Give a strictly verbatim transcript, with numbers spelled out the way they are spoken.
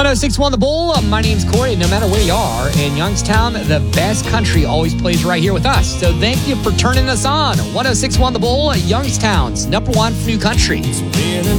one oh six point one The Bull. My name's Corey. No matter where you are in Youngstown, the best country always plays right here with us. So thank you for turning us on. one oh six point one The Bull, Youngstown's number one for new country.